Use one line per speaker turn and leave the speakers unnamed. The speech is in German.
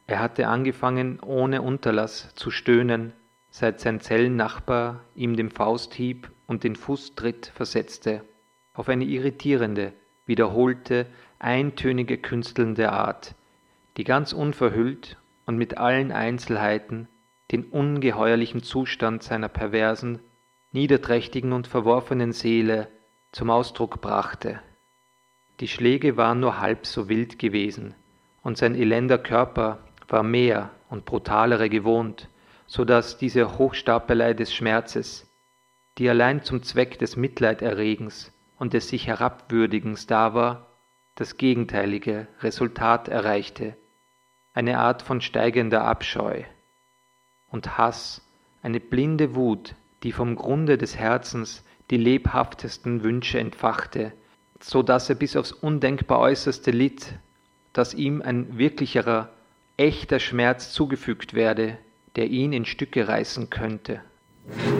Er hatte angefangen, ohne Unterlass zu stöhnen, seit sein Zellennachbar ihm den Fausthieb und den Fußtritt versetzte, auf eine irritierende, wiederholte, eintönige künstelnde Art, die ganz unverhüllt und mit allen Einzelheiten den ungeheuerlichen Zustand seiner perversen, niederträchtigen und verworfenen Seele zum Ausdruck brachte. Die Schläge waren nur halb so wild gewesen, und sein elender Körper war mehr und brutalere gewohnt, so daß diese Hochstapelei des Schmerzes, die allein zum Zweck des Mitleiderregens und des sich Herabwürdigens da war, das gegenteilige Resultat erreichte, eine Art von steigender Abscheu und Hass, eine blinde Wut, die vom Grunde des Herzens die lebhaftesten Wünsche entfachte, so daß er bis aufs undenkbar Äußerste litt, dass ihm ein wirklicherer, echter Schmerz zugefügt werde, der ihn in Stücke reißen könnte.